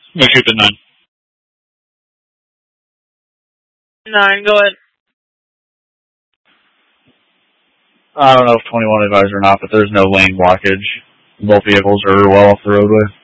No, shoot the 9. 9, go ahead. I don't know if 21 advised or not, but there's no lane blockage. Both vehicles are well off the roadway.